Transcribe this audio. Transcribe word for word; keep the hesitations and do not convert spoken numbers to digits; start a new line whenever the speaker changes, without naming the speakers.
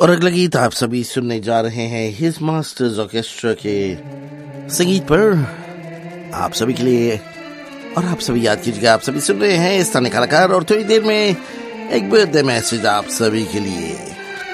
और अगला गीत आप सभी सुनने जा रहे हैं हिज मास्टर्स ऑर्केस्ट्रा के संगीत पर आप सभी के लिए। और आप सभी याद कीजिएगा, आप सभी सुन रहे हैं स्थानीय कलाकार, और थोड़ी देर में एक बर्थडे मैसेज आप सभी के लिए।